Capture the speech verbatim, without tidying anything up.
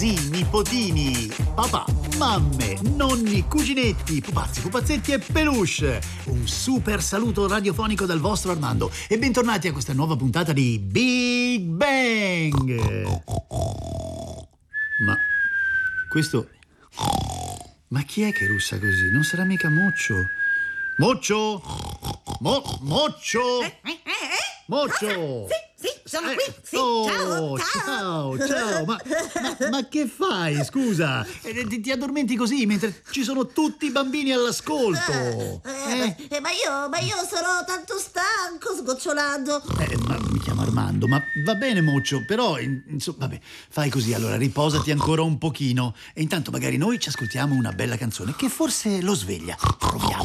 Nipotini, papà, mamme, nonni, cuginetti, pupazzi, pupazzetti e peluche. Un super saluto radiofonico dal vostro Armando e bentornati a questa nuova puntata di Big Bang. Ma questo... Ma chi è che russa così? Non sarà mica Moccio? Moccio? Mo... Moccio? Eh, eh, eh? Moccio! Sì, sì, sono Eh, qui. Sì, oh, ciao, ciao, ciao. Ma, ma, ma che fai, scusa? Eh, Ti, ti addormenti così mentre ci sono tutti i bambini all'ascolto. Eh, Eh? eh, ma io, ma io sono tanto stanco, sgocciolando. Eh, ma mi chiamo Armando, ma va bene Moccio, però in- insomma, vabbè, fai così, allora riposati ancora un pochino e intanto magari noi ci ascoltiamo una bella canzone che forse lo sveglia. Proviamo.